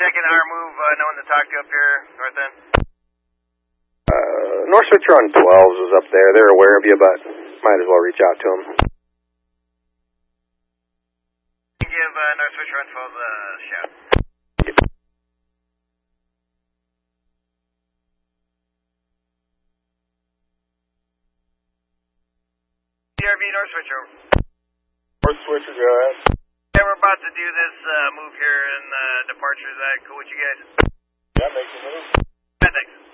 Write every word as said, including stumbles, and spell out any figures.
checking our move, uh, no one to talk to up here, north end. Uh, North Switcher on twelves is up there. They're aware of you, but might as well reach out to them. Give uh, North Switcher on twelve a uh, shout. D R V North Switcher. North Switcher, go ahead. Yeah, we're about to do this uh, move here in uh, departure. Is that cool with you guys? Yeah, make the move. Yeah, thanks.